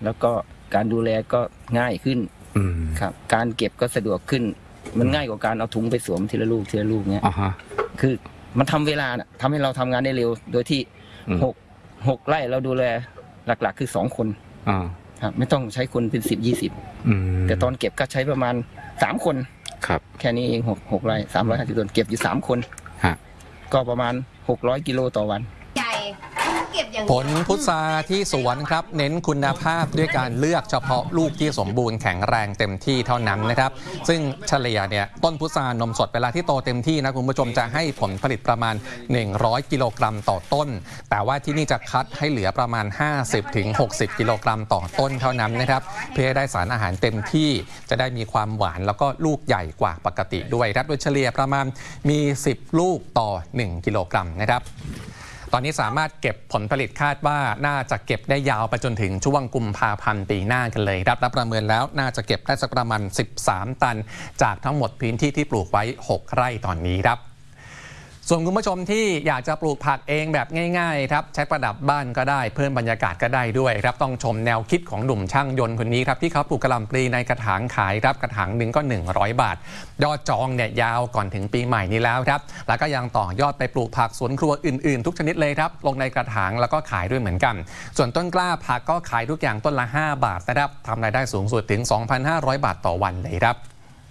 แล้วก็การดูแลก็ง่ายขึ้นครับการเก็บก็สะดวกขึ้นมันง่ายกว่าการเอาถุงไปสวมทีละลูกเนี้ยคือมันทำเวลาทำให้เราทำงานได้เร็วโดยที่6 ไร่เราดูแลหลักๆคือ2 คนครับไม่ต้องใช้คนเป็น10-20แต่ตอนเก็บก็ใช้ประมาณ3 คนครับแค่นี้เอง6 ไร่350 ต้นเก็บอยู่3 คนก็ประมาณ600 กิโลต่อวันผลพุทราที่สวนครับเน้นคุณภาพด้วยการเลือกเฉพาะลูกที่สมบูรณ์แข็งแรงเต็มที่เท่านั้นนะครับซึ่งเฉลี่ยเนี่ยต้นพุทรานมสดเวลาที่โตเต็มที่นะคุณผู้ชมจะให้ผลผลิตประมาณ100 กิโลกรัมต่อต้นแต่ว่าที่นี่จะคัดให้เหลือประมาณ 50-60 กิโลกรัมต่อต้นเท่านั้นนะครับเพื่อให้ได้สารอาหารเต็มที่จะได้มีความหวานแล้วก็ลูกใหญ่กว่าปกติด้วยครับโดยเฉลี่ยประมาณมี10 ลูกต่อ1 กิโลกรัมนะครับตอนนี้สามารถเก็บผลผลิตคาดว่าน่าจะเก็บได้ยาวไปจนถึงช่วงกุมภาพันธ์ปีหน้ากันเลยครับและประเมินแล้วน่าจะเก็บได้สักประมาณ13 ตันจากทั้งหมดพื้นที่ที่ปลูกไว้6 ไร่ตอนนี้ครับส่วนคุณผู้ชมที่อยากจะปลูกผักเองแบบง่ายๆครับใช้ประดับบ้านก็ได้เพิ่มบรรยากาศก็ได้ด้วยครับต้องชมแนวคิดของหนุ่มช่างยนต์คนนี้ครับที่เขาปลูกกะหล่ำปลีในกระถางขายครับกระถางหนึ่งก็100 บาทยอดจองเนี่ยยาวก่อนถึงปีใหม่นี้แล้วครับแล้วก็ยังต่อยอดไปปลูกผักสวนครัวอื่นๆทุกชนิดเลยครับลงในกระถางแล้วก็ขายด้วยเหมือนกันส่วนต้นกล้าผักก็ขายทุกอย่างต้นละ5 บาทนะครับทำรายได้สูงสุดถึง 2,500 บาทต่อวันเลยครับ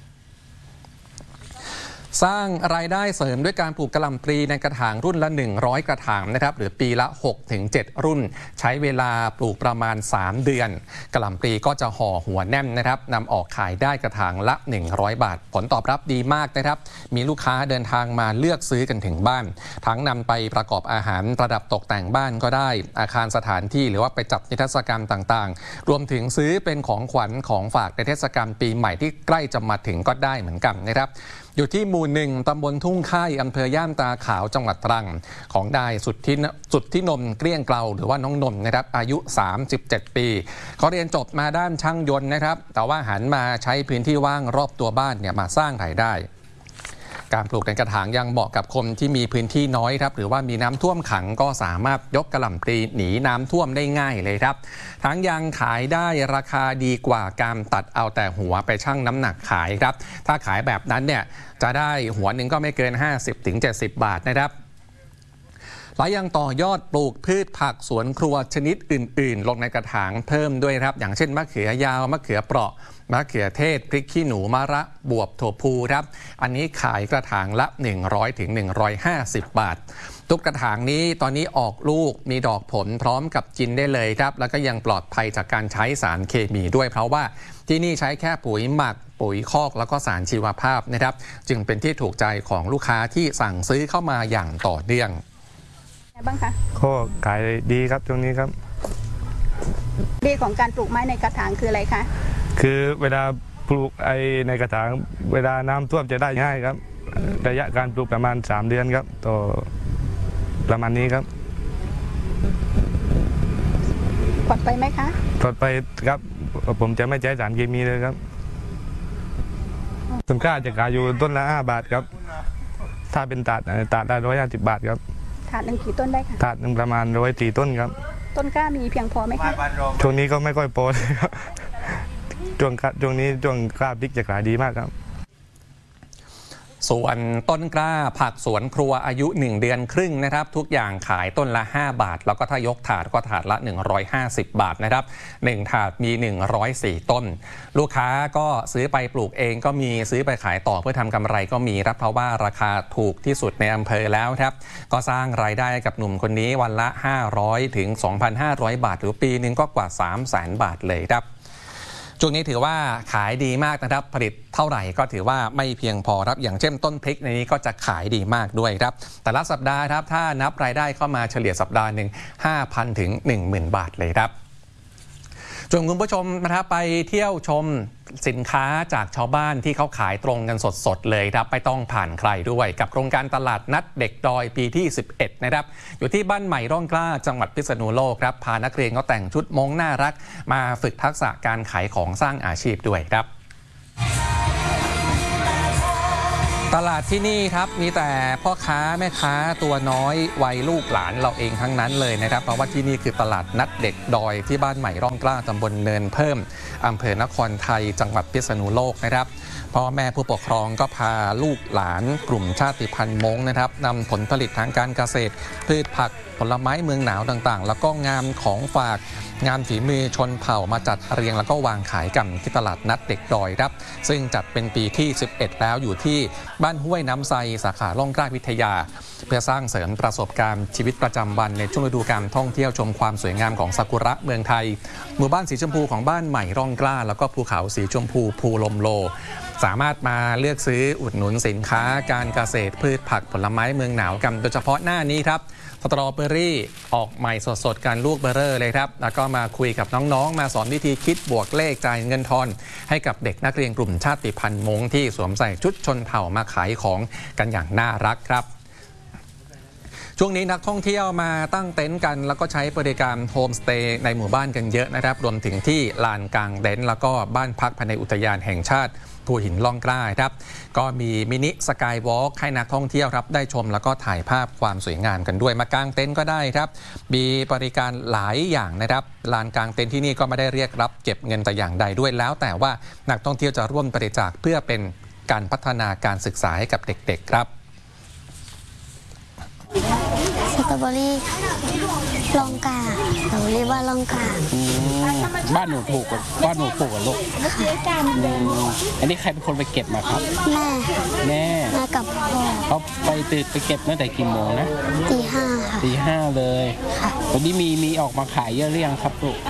สร้างรายได้เสริมด้วยการปลูกกะหล่ำปลีในกระถางรุ่นละ100 กระถางนะครับหรือปีละ 6-7 รุ่นใช้เวลาปลูกประมาณ3 เดือนกะหล่ำปลีก็จะห่อหัวแน่นนะครับนำออกขายได้กระถางละ100 บาทผลตอบรับดีมากนะครับมีลูกค้าเดินทางมาเลือกซื้อกันถึงบ้านทั้งนำไปประกอบอาหารประดับตกแต่งบ้านก็ได้อาคารสถานที่หรือว่าไปจัดนิทรรศกรรมต่างๆรวมถึงซื้อเป็นของขวัญของฝากในเทศกาลปีใหม่ที่ใกล้จะมาถึงก็ได้เหมือนกันนะครับอยู่ที่หมู่ 1ตำบลทุ่งค่ายอำเภอย่านตาขาวจังหวัดตรังของนายสุดที่นมเกลี้ยงเกลาหรือว่าน้องนนท์นะครับอายุ37 ปีเขาเรียนจบมาด้านช่างยนต์นะครับแต่ว่าหันมาใช้พื้นที่ว่างรอบตัวบ้านเนี่ยมาสร้างรายได้การปลูกในกระถางยังเหมาะกับคนที่มีพื้นที่น้อยครับหรือว่ามีน้ำท่วมขังก็สามารถยกกะหล่ำปลีหนีน้ำท่วมได้ง่ายเลยครับทั้งยังขายได้ราคาดีกว่าการตัดเอาแต่หัวไปชั่งน้ำหนักขายครับถ้าขายแบบนั้นเนี่ยจะได้หัวหนึ่งก็ไม่เกิน 50-70 บาทนะครับและยังต่อยอดปลูกพืชผักสวนครัวชนิดอื่นๆลงในกระถางเพิ่มด้วยครับอย่างเช่นมะเขือยาวมะเขือเปราะมะเขือเทศพริกขี้หนูมะระบวบถั่วพูครับอันนี้ขายกระถางละ 100-150 บาททุกกระถางนี้ตอนนี้ออกลูกมีดอกผลพร้อมกับกินได้เลยครับแล้วก็ยังปลอดภัยจากการใช้สารเคมีด้วยเพราะว่าที่นี่ใช้แค่ปุ๋ยหมักปุ๋ยคอกแล้วก็สารชีวภาพนะครับจึงเป็นที่ถูกใจของลูกค้าที่สั่งซื้อเข้ามาอย่างต่อเนื่องบ้างคะก็ขายดีครับตรงนี้ครับดีของการปลูกไม้ในกระถางคืออะไรคะคือเวลาปลูกในกระถางเวลาน้ำท่วมจะได้ง่ายครับระยะการปลูกประมาณ3 เดือนครับต่อประมาณนี้ครับปลอดภัยไหมคะปลอดภัยครับผมจะไม่ใช้สารเคมีเลยครับต้นกล้าจะขายอยู่ต้นละ5 บาทครับถ้าเป็นตัดได้150 บาทครับถาดหนึ่งกี่ต้นได้คะถาดหนึ่งประมาณ104 ต้นครับต้นกล้ามีเพียงพอไหมคะช่วงนี้ก็ไม่ค่อยพอเลยครับช่วงนี้ช่วงกล้าพริกจะขายดีมากครับส่วนต้นกล้าผักสวนครัวอายุ1 เดือนครึ่งนะครับทุกอย่างขายต้นละ5 บาทแล้วก็ถ้ายกถาดก็ถาดละ150 บาทนะครับ1 ถาดมี104 ต้นลูกค้าก็ซื้อไปปลูกเองก็มีซื้อไปขายต่อเพื่อทำกำไรก็มีรับเพราะว่าราคาถูกที่สุดในอำเภอแล้วครับก็สร้างรายได้กับหนุ่มคนนี้วันละ 500-2,500 บาทหรือปีนึงก็กว่า 300,000 บาทเลยครับช่วงนี้ถือว่าขายดีมากนะครับผลิตเท่าไหร่ก็ถือว่าไม่เพียงพอครับอย่างเช่นต้นพริกในนี้ก็จะขายดีมากด้วยครับแต่ละสัปดาห์ครับถ้านับรายได้เข้ามาเฉลี่ยสัปดาห์หนึ่ง 5,000 ถึง 10,000 บาทเลยครับชวนคุณผู้ชมนะครับไปเที่ยวชมสินค้าจากชาวบ้านที่เขาขายตรงกันสดๆเลยครับไม่ต้องผ่านใครด้วยกับโครงการตลาดนัดเด็กดอยปีที่11นะครับอยู่ที่บ้านใหม่ร่องกล้าจังหวัดพิษณุโลกครับพานักเรียนเขาแต่งชุดม้งน่ารักมาฝึกทักษะการขายของสร้างอาชีพด้วยครับตลาดที่นี่ครับมีแต่พ่อค้าแม่ค้าตัวน้อยวัยลูกหลานเราเองทั้งนั้นเลยนะครับเพราะว่าที่นี่คือตลาดนัดเด็กดอยที่บ้านใหม่ร่องกล้าตำบลเนินเพิ่มอำเภอนครไทยจังหวัดพิษณุโลกนะครับพ่อแม่ผู้ปกครองก็พาลูกหลานกลุ่มชาติพันธุ์ม้งนะครับนำผลผลิตทางการเกษตรพืชผักผลไม้เมืองหนาวต่างๆแล้วก็งานของฝากงานฝีมือชนเผ่ามาจัดเรียงแล้วก็วางขายกันที่ตลาดนัดเด็กดอยครับซึ่งจัดเป็นปีที่11แล้วอยู่ที่บ้านห้วยน้ำไซสาขาล่องกล้าวิทยาเพื่อสร้างเสริมประสบการณ์ชีวิตประจำวันในช่วงฤดูกาลท่องเที่ยวชมความสวยงามของซากุระเมืองไทยหมู่บ้านสีชมพูของบ้านใหม่ร่องกล้าแล้วก็ภูเขาสีชมพูภูลมโลสามารถมาเลือกซื้ออุดหนุนสินค้าการเกษตรพืชผักผลไม้เมืองหนาวกันโดยเฉพาะหน้านี้ครับสตรอเบอรี่ออกใหม่สดๆกันลูกเบอร์เรอร์เลยครับแล้วก็มาคุยกับน้องๆมาสอนวิธีคิดบวกเลขจ่ายเงินทอนให้กับเด็กนักเรียนกลุ่มชาติพันธุ์ม้งที่สวมใส่ชุดชนเผ่ามาขายของกันอย่างน่ารักครับช่วงนี้นักท่องเที่ยวมาตั้งเต็นท์กันแล้วก็ใช้บริการโฮมสเตย์ในหมู่บ้านกันเยอะนะครับรวมถึงที่ลานกลางเต็นท์แล้วก็บ้านพักภายในอุทยานแห่งชาติภูหินล่องกล้าครับก็มีมินิสกายวอล์กให้นักท่องเที่ยวครับได้ชมแล้วก็ถ่ายภาพความสวยงามกันด้วยมากางเต็นท์ก็ได้ครับมีบริการหลายอย่างนะครับลานกลางเต็นท์ที่นี่ก็ไม่ได้เรียกรับเก็บเงินแต่อย่างใดด้วยแล้วแต่ว่านักท่องเที่ยวจะร่วมบริจาคเพื่อเป็นการพัฒนาการศึกษาให้กับเด็กๆครับสตรอเบอรี่ลองกาเราเรียกว่าลองกาบ้านหนูปลูกกับลูกอันนี้ใครเป็นคนไปเก็บมาครับแม่กับพ่อเขาไปตื่นไปเก็บตั้งแต่กี่โมงนะตี 5ค่ะตี 5เลยวันนี้มีออกมาขายเยอะหรือยังครับลูก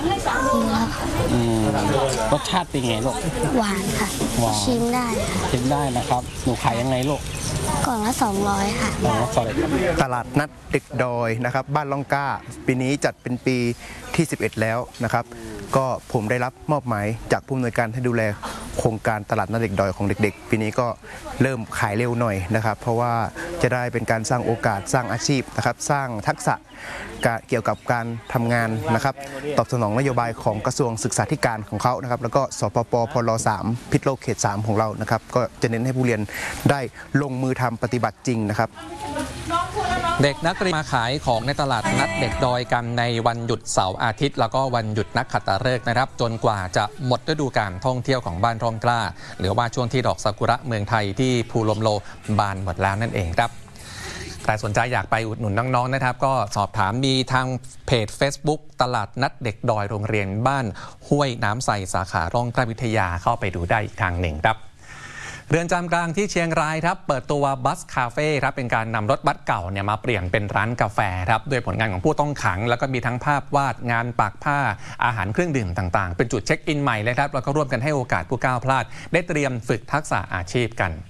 รสชาติเป็นไงลูกหวานค่ะชิมได้นะครับหนูขายยังไงลูกกล่องละ200ค่ะตลาดนัดเด็กดอยนะครับบ้านล่องกล้าปีนี้จัดเป็นปีที่11แล้วนะครับก็ผมได้รับมอบหมายจากผู้อำนวยการให้ดูแลโครงการตลาดนัดเด็กดอยของเด็กๆปีนี้ก็เริ่มขายเร็วหน่อยนะครับเพราะว่าจะได้เป็นการสร้างโอกาสสร้างอาชีพนะครับสร้างทักษะเกี่ยวกับการทำงานนะครับตอบสนองนโยบายของกระทรวงศึกษาธิการของเขานะครับแล้วก็สปปพล3พิษโลกเขต3ของเรานะครับก็จะเน้นให้ผู้เรียนได้ลงมือทำปฏิบัติจริงนะครับเด็กนักเรียนมาขายของในตลาดนัดเด็กดอยกันในวันหยุดเสาร์อาทิตย์แล้วก็วันหยุดนักขัตฤกษ์นะครับจนกว่าจะหมดฤดูกาลท่องเที่ยวของบ้านร่องกล้าหรือว่าช่วงที่ดอกซากุระเมืองไทยที่ภูลมโลบานหมดแล้วนั่นเองครับใครสนใจอยากไปอุดหนุนน้องๆนะครับก็สอบถามมีทางเพจ Facebook ตลาดนัดเด็กดอยโรงเรียนบ้านห้วยน้ำใสสาขาร่องกล้าวิทยาเข้าไปดูได้อีกทางหนึ่งครับเรือนจำกลางที่เชียงรายครับเปิดตัวบัสคาเฟ่ครับเป็นการนำรถบัสเก่าเนี่ยมาเปลี่ยนเป็นร้านกาแฟครับด้วยผลงานของผู้ต้องขังแล้วก็มีทั้งภาพวาดงานปักผ้าอาหารเครื่องดื่มต่างๆเป็นจุดเช็คอินใหม่เลยครับแล้วก็ร่วมกันให้โอกาสผู้ก้าวพลาดได้เตรียมฝึกทักษะอาชีพกัน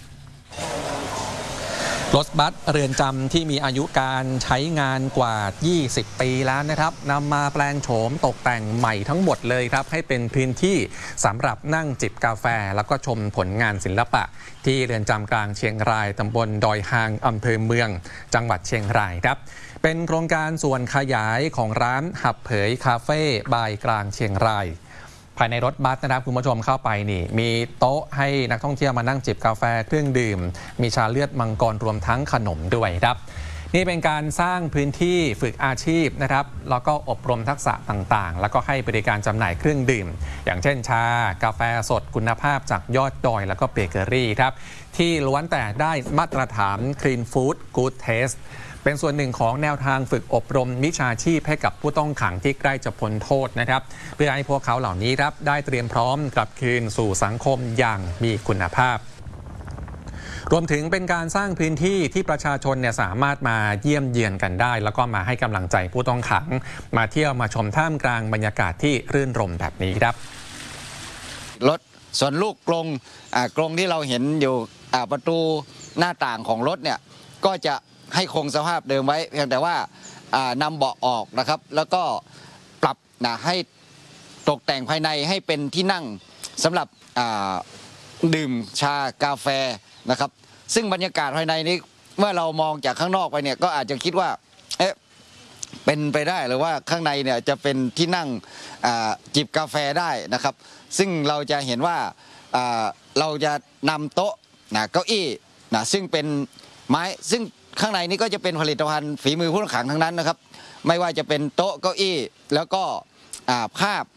รถบัสเรือนจำที่มีอายุการใช้งานกว่า20ปีแล้วนะครับนำมาแปลงโฉมตกแต่งใหม่ทั้งหมดเลยครับให้เป็นพื้นที่สำหรับนั่งจิบกาแฟแล้วก็ชมผลงานศิลปะที่เรือนจำกลางเชียงรายตำบลดอยหางอำเภอเมืองจังหวัดเชียงรายครับเป็นโครงการส่วนขยายของร้านหับเผยคาเฟ่บายกลางเชียงรายภายในรถบัสนะครับคุณผู้ชมเข้าไปนี่มีโต๊ะให้นักท่องเที่ยวมานั่งจิบกาแฟเครื่องดื่มมีชาเลือดมังกรรวมทั้งขนมด้วยครับนี่เป็นการสร้างพื้นที่ฝึกอาชีพนะครับแล้วก็อบรมทักษะต่างๆแล้วก็ให้บริการจำหน่ายเครื่องดื่มอย่างเช่นชากาแฟสดคุณภาพจากยอดดอยแล้วก็เบเกอรี่ครับที่ล้วนแต่ได้มาตรฐาน Clean Food Good Tasteเป็นส่วนหนึ่งของแนวทางฝึกอบรมวิชาชีพให้กับผู้ต้องขังที่ใกล้จะพ้นโทษนะครับเพื่อให้พวกเขาเหล่านี้ครับได้เตรียมพร้อมกลับคืนสู่สังคมอย่างมีคุณภาพรวมถึงเป็นการสร้างพื้นที่ที่ประชาชนเนี่ยสามารถมาเยี่ยมเยือนกันได้แล้วก็มาให้กำลังใจผู้ต้องขังมาเที่ยวมาชมท่ามกลางบรรยากาศที่รื่นรมแบบนี้ครับรถส่วนลูกกรงที่เราเห็นอยู่ประตูหน้าต่างของรถเนี่ยก็จะให้คงสภาพเดิมไว้เพียงแต่ว่านำเบาะออกนะครับแล้วก็ปรับให้ตกแต่งภายในให้เป็นที่นั่งสำหรับดื่มชากาแฟนะครับซึ่งบรรยากาศภายในนี้เมื่อเรามองจากข้างนอกไปเนี่ยก็อาจจะคิดว่าเป็นไปได้หรือว่าข้างในเนี่ยจะเป็นที่นั่งจิบกาแฟได้นะครับซึ่งเราจะเห็นว่าเราจะนำโต๊ะเก้าอี้นะซึ่งเป็นไม้ซึ่งข้างในนี้ก็จะเป็นผลิตภัณฑ์ฝีมือผู้ต้องขังทั้งนั้นนะครับไม่ว่าจะเป็นโต๊ะเก้าอี้แล้วก็ภาพ